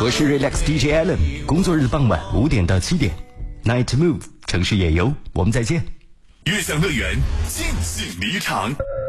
我是 Relax DJ Allen， 工作日傍晚5点到7点 ，Night Move 城市野游，我们再见。 悦享乐园尽兴离场。